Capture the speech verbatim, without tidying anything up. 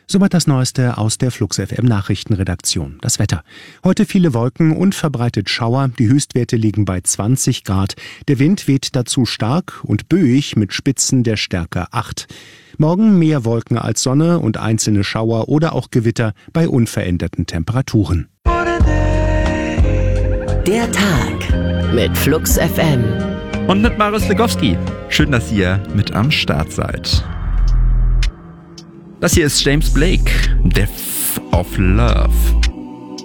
Soweit das Neueste aus der Flux F M Nachrichtenredaktion. Das Wetter. Heute viele Wolken und verbreitet Schauer. Die Höchstwerte liegen bei zwanzig Grad. Der Wind weht dazu stark und böig mit Spitzen der Stärke acht. Morgen mehr Wolken als Sonne und einzelne Schauer oder auch Gewitter bei unveränderten Temperaturen. Der Tag mit Flux F M. Und mit Marius Legowski. Schön, dass ihr mit am Start seid. Das hier ist James Blake, Death of Love.